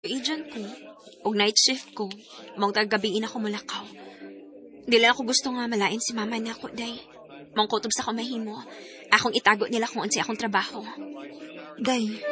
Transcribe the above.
agent ko, og night shift ko, mong tagabiin ako mulakaw. Dili ako gusto nga malain si mama na ako, day. Mong kutob sa kamahimo, akong itago nila kung unsi akong trabaho. Day,